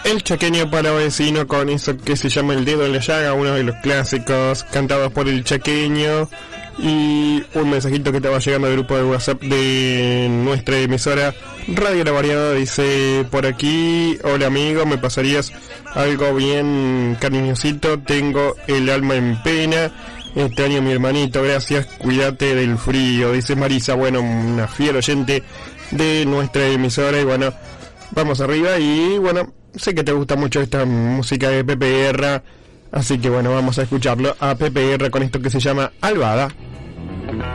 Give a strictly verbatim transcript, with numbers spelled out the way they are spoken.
El Chaqueño para Vecino con eso que se llama El Dedo en la Llaga, uno de los clásicos cantados por el Chaqueño. Y un mensajito que estaba llegando al grupo de WhatsApp de nuestra emisora Radio La Variada. Dice por aquí: hola amigo, me pasarías algo bien cariñosito, tengo el alma en pena, extraño a mi hermanito, gracias, cuídate del frío. Dice Marisa, bueno, una fiel oyente de nuestra emisora. Y bueno, vamos arriba. Y bueno, sé que te gusta mucho esta música de Pepe Guerra, así que bueno, vamos a escucharlo a Pepe Guerra con esto que se llama Albada.